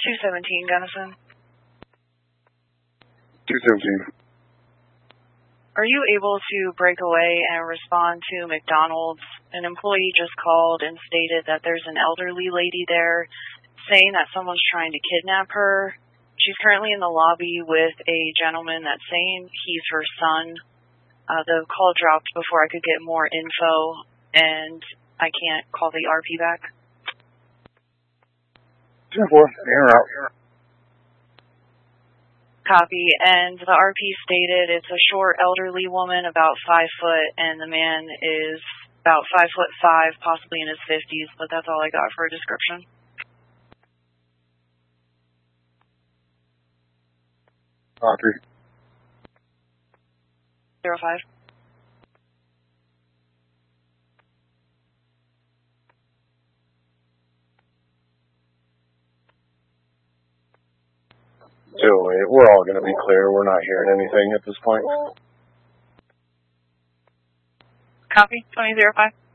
217 Gunnison. 217. Are you able to break away and respond to McDonald's? An employee just called and stated that there's an elderly lady there saying that someone's trying to kidnap her. She's currently in the lobby with a gentleman that's saying he's her son. The call dropped before I could get more info, and I can't call the RP back. 10-4, air out. Copy. And the RP stated it's a short elderly woman, about 5 foot, and the man is about 5'5", possibly in his 50s, but that's all I got for a description. Copy. 05. We're all going to be clear. We're not hearing anything at this point. Copy. 2005.